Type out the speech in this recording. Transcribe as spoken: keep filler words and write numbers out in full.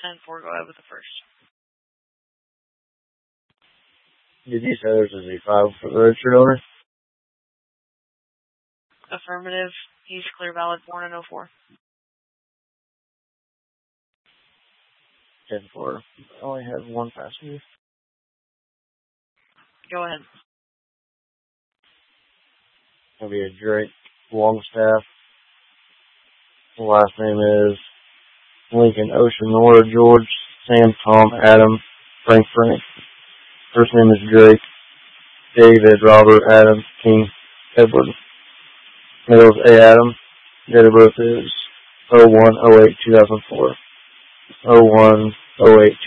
ten four, go ahead with the first. Did you say there's a Z five for the registered owner? Affirmative. He's clear valid, born in oh four. ten four. I only have one passenger. Go ahead. It'll be a Drake Longstaff. The last name is Lincoln Ocean, Nora George, Sam, Tom, Adam, Frank, Frank. First name is Drake. David, Robert, Adam, King, Edward. Middle is A. Adam. Date of birth is oh one oh eight two thousand four. oh one oh eight